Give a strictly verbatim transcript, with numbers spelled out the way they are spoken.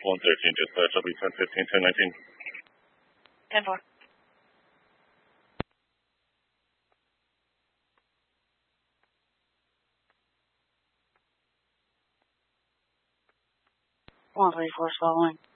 one thirteen, dispatch, I'll be ten fifteen, ten nineteen. ten four. one three four is following.